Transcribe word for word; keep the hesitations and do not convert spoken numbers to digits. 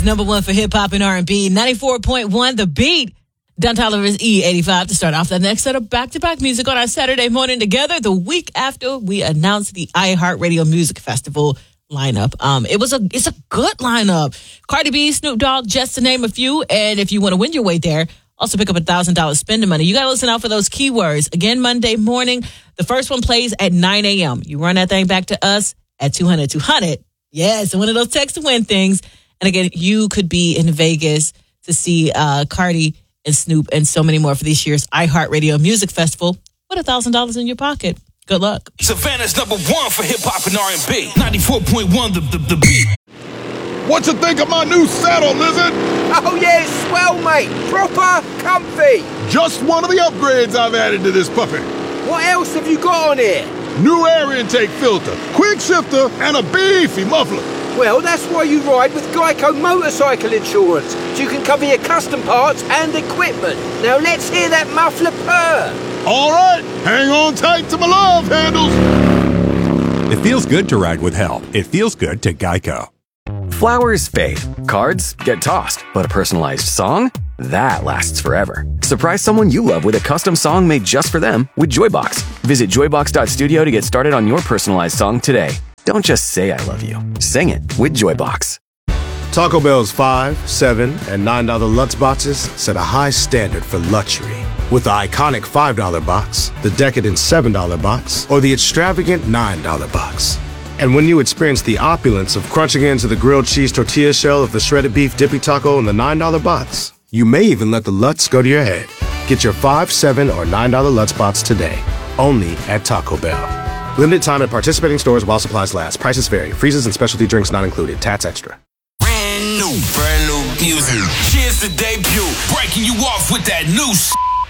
Number one for hip hop and R and B. ninety-four point one, The Beat. Don Toliver's E eighty-five to start off the next set of back-to-back music on our Saturday morning together, the week after we announced the iHeartRadio Music Festival lineup. Um, it was a it's a good lineup. Cardi B, Snoop Dogg, just to name a few. And if you want to win your way there, also pick up one thousand dollars spending money. You got to listen out for those keywords. Again, Monday morning, the first one plays at nine a.m. You run that thing back to us at two hundred two hundred. Yes, one of those text to win things. And again, you could be in Vegas to see uh, Cardi and Snoop and so many more for this year's iHeartRadio Music Festival with one thousand dollars in your pocket. Good luck. Savannah's number one for hip-hop and R and B. ninety-four point one, the, the, the Beat. What you think of my new saddle, Lizard? Oh, yeah, it's swell, mate. Proper comfy. Just one of the upgrades I've added to this puppy. What else have you got on here? New air intake filter, quick shifter, and a beefy muffler. Well, that's why you ride with Geico Motorcycle Insurance. So you can cover your custom parts and equipment. Now let's hear that muffler purr. All right, hang on tight to my love handles. It feels good to ride with help. It feels good to Geico. Flowers fade, cards get tossed, but a personalized song? That lasts forever. Surprise someone you love with a custom song made just for them with Joybox. Visit joybox dot studio to get started on your personalized song today. Don't just say I love you. Sing it with Joybox. Taco Bell's five, seven, and nine dollar Lutz boxes set a high standard for luxury. With the iconic five dollar box, the decadent seven dollar box, or the extravagant nine dollar box. And when you experience the opulence of crunching into the grilled cheese tortilla shell of the shredded beef dippy taco in the nine dollar box, you may even let the Lutz go to your head. Get your five, seven, or nine dollar Lutz box today, only at Taco Bell. Limited time at participating stores while supplies last. Prices vary. Freezes and specialty drinks not included. Tats extra. Brand new, brand new music. Cheers to debut. Breaking you off with that new shit.